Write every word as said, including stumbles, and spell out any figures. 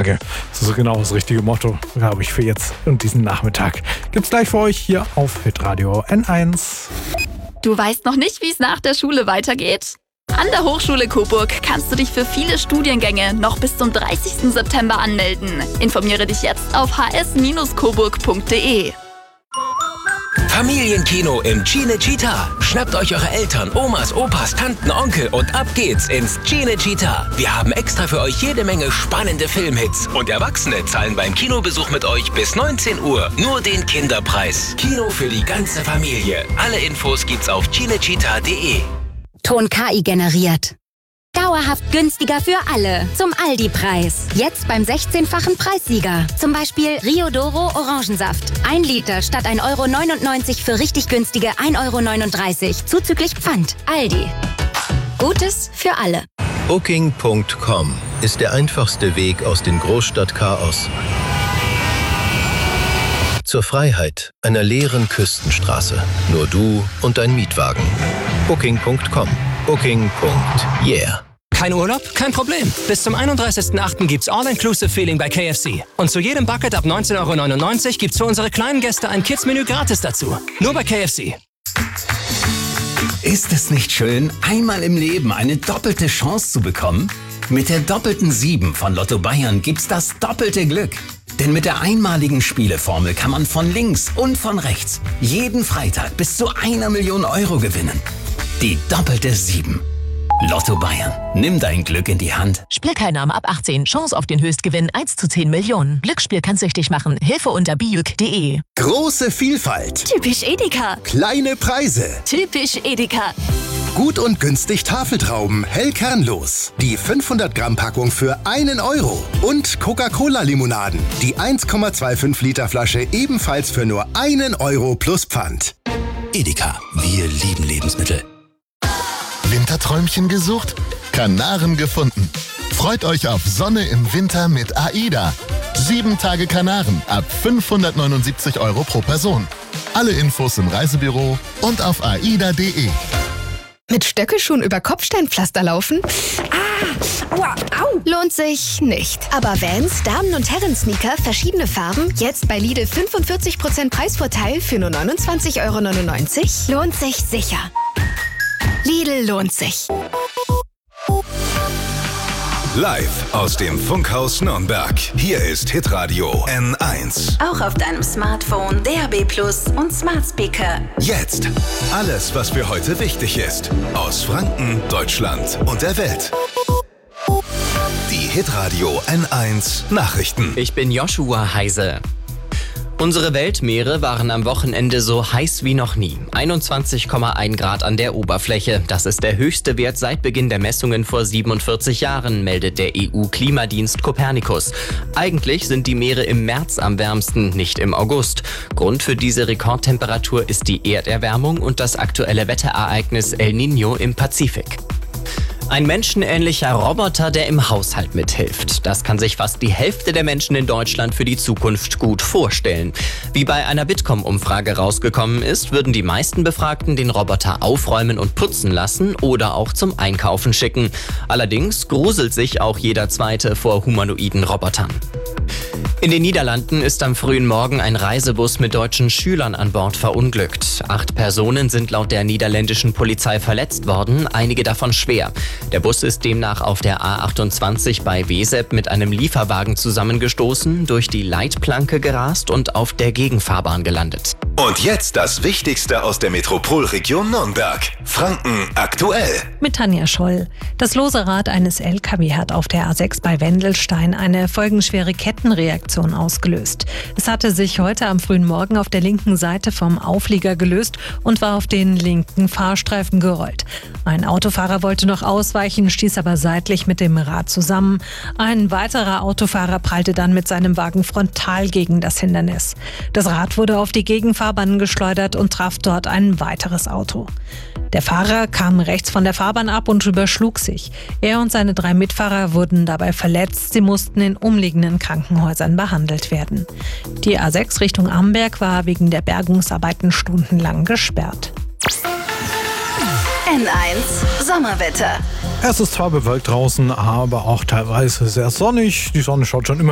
Tage. Das ist so genau das richtige Motto, glaube ich, für jetzt und diesen Nachmittag. Gibt's gleich für euch hier auf Hitradio N eins. Du weißt noch nicht, wie es nach der Schule weitergeht? An der Hochschule Coburg kannst du dich für viele Studiengänge noch bis zum dreißigsten September anmelden. Informiere dich jetzt auf h s Bindestrich coburg punkt d e. Familienkino im Cinecittà. Schnappt euch eure Eltern, Omas, Opas, Tanten, Onkel und ab geht's ins Cinecittà. Wir haben extra für euch jede Menge spannende Filmhits. Und Erwachsene zahlen beim Kinobesuch mit euch bis neunzehn Uhr nur den Kinderpreis. Kino für die ganze Familie. Alle Infos gibt's auf cinecittà punkt d e. Ton K I generiert. Dauerhaft günstiger für alle. Zum Aldi-Preis. Jetzt beim sechzehnfachen Preissieger. Zum Beispiel Rio Doro Orangensaft. Ein Liter statt ein Euro neunundneunzig für richtig günstige ein Euro neununddreißig. Zuzüglich Pfand. Aldi. Gutes für alle. Booking Punkt com ist der einfachste Weg aus dem Großstadtchaos zur Freiheit einer leeren Küstenstraße. Nur du und dein Mietwagen. Booking Punkt com. Booking. Yeah. Kein Urlaub? Kein Problem. Bis zum einunddreißigsten achten gibt's All-Inclusive-Feeling bei K F C. Und zu jedem Bucket ab neunzehn Euro neunundneunzig gibt's für unsere kleinen Gäste ein Kids-Menü gratis dazu. Nur bei K F C. Ist es nicht schön, einmal im Leben eine doppelte Chance zu bekommen? Mit der doppelten sieben von Lotto Bayern gibt's das doppelte Glück. Denn mit der einmaligen Spieleformel kann man von links und von rechts jeden Freitag bis zu einer Million Euro gewinnen. Die doppelte sieben. Lotto Bayern. Nimm dein Glück in die Hand. Spielteilnahme ab achtzehn. Chance auf den Höchstgewinn eins zu zehn Millionen. Glücksspiel kann süchtig machen. Hilfe unter biuk punkt d e. Große Vielfalt. Typisch Edeka. Kleine Preise. Typisch Edeka. Gut und günstig Tafeltrauben, hell kernlos. Die fünfhundert Gramm Packung für einen Euro. Und Coca-Cola-Limonaden. Die eins Komma fünfundzwanzig Liter Flasche ebenfalls für nur einen Euro plus Pfand. Edeka. Wir lieben Lebensmittel. Winterträumchen gesucht? Kanaren gefunden. Freut euch auf Sonne im Winter mit AIDA. Sieben Tage Kanaren ab fünfhundertneunundsiebzig Euro pro Person. Alle Infos im Reisebüro und auf aida punkt d e. Mit Stöckelschuhen über Kopfsteinpflaster laufen? Ah, aua, au. Lohnt sich nicht. Aber Vans, Damen- und Herren-Sneaker, verschiedene Farben, jetzt bei Lidl fünfundvierzig Prozent Preisvorteil für nur neunundzwanzig Euro neunundneunzig? Lohnt sich sicher. Lidl lohnt sich. Live aus dem Funkhaus Nürnberg. Hier ist Hitradio N eins. Auch auf deinem Smartphone, D A B plus und Smart Speaker. Jetzt alles, was für heute wichtig ist. Aus Franken, Deutschland und der Welt. Die Hitradio N eins Nachrichten. Ich bin Joshua Heise. Unsere Weltmeere waren am Wochenende so heiß wie noch nie. einundzwanzig Komma eins Grad an der Oberfläche. Das ist der höchste Wert seit Beginn der Messungen vor siebenundvierzig Jahren, meldet der E U-Klimadienst Copernicus. Eigentlich sind die Meere im März am wärmsten, nicht im August. Grund für diese Rekordtemperatur ist die Erderwärmung und das aktuelle Wetterereignis El Niño im Pazifik. Ein menschenähnlicher Roboter, der im Haushalt mithilft. Das kann sich fast die Hälfte der Menschen in Deutschland für die Zukunft gut vorstellen. Wie bei einer Bitkom-Umfrage rausgekommen ist, würden die meisten Befragten den Roboter aufräumen und putzen lassen oder auch zum Einkaufen schicken. Allerdings gruselt sich auch jeder Zweite vor humanoiden Robotern. In den Niederlanden ist am frühen Morgen ein Reisebus mit deutschen Schülern an Bord verunglückt. Acht Personen sind laut der niederländischen Polizei verletzt worden, einige davon schwer. Der Bus ist demnach auf der A achtundzwanzig bei Wesep mit einem Lieferwagen zusammengestoßen, durch die Leitplanke gerast und auf der Gegenfahrbahn gelandet. Und jetzt das Wichtigste aus der Metropolregion Nürnberg. Franken aktuell. Mit Tanja Scholl. Das lose Rad eines L K W hat auf der A sechs bei Wendelstein eine folgenschwere Kettenreaktion ausgelöst. Es hatte sich heute am frühen Morgen auf der linken Seite vom Auflieger gelöst und war auf den linken Fahrstreifen gerollt. Ein Autofahrer wollte noch ausweichen, stieß aber seitlich mit dem Rad zusammen. Ein weiterer Autofahrer prallte dann mit seinem Wagen frontal gegen das Hindernis. Das Rad wurde auf die Gegenfahrbahn geschleudert und traf dort ein weiteres Auto. Der Fahrer kam rechts von der Fahrbahn ab und überschlug sich. Er und seine drei Mitfahrer wurden dabei verletzt. Sie mussten in umliegenden Krankenhäusern behandelt werden. Die A sechs Richtung Amberg war wegen der Bergungsarbeiten stundenlang gesperrt. N eins Sommerwetter. Es ist zwar bewölkt draußen, aber auch teilweise sehr sonnig. Die Sonne schaut schon immer